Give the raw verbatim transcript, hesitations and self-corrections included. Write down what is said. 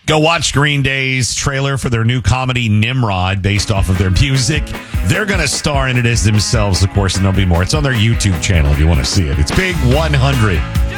Go watch Green Day's trailer for their new comedy Nimrod, based off of their music. They're going to star in it as themselves, of course, and there'll be more. It's on their YouTube channel if you want to see it. It's Big one hundred.